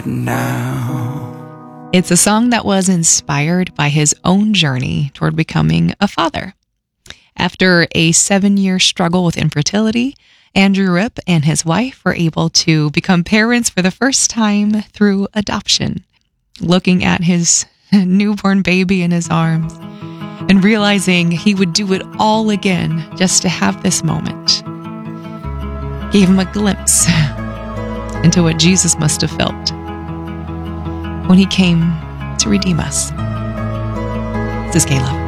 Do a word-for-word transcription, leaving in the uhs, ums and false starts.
now. It's a song that was inspired by his own journey toward becoming a father. After a seven-year struggle with infertility, Andrew Ripp and his wife were able to become parents for the first time through adoption. Looking at his newborn baby in his arms and realizing he would do it all again just to have this moment gave him a glimpse into what Jesus must have felt when he came to redeem us. This is Kayla.